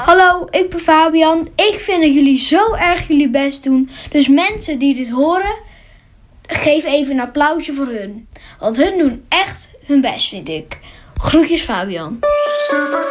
Hallo, ik ben Fabian. Ik vind dat jullie zo erg jullie best doen. Dus mensen die dit horen, geef even een applausje voor hun. Want hun doen echt hun best, vind ik. Groetjes, Fabian.